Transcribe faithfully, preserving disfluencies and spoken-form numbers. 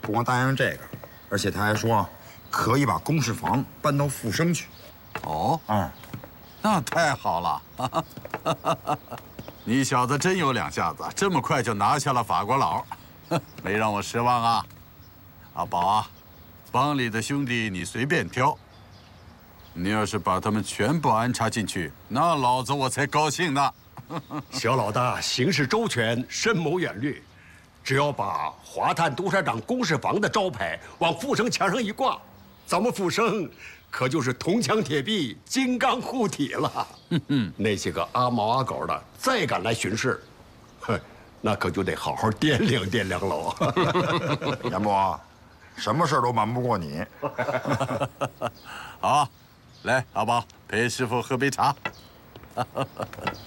不光答应这个，而且他还说可以把公事房搬到富生去。 哦， 嗯， 那太好了。你小子真有两下子，这么快就拿下了法国佬，没让我失望啊。阿宝啊，帮里的兄弟你随便挑。你要是把他们全部安插进去，那老子我才高兴呢。 小老大行事周全，深谋远虑，只要把华探督察长公事房的招牌往富生墙上一挂，咱们富生可就是铜墙铁壁、金刚护体了。那些个阿猫阿狗的再敢来巡视，哼，那可就得好好掂量掂量喽。 严伯，什么事都瞒不过你。 好，来，阿宝陪师傅喝杯茶。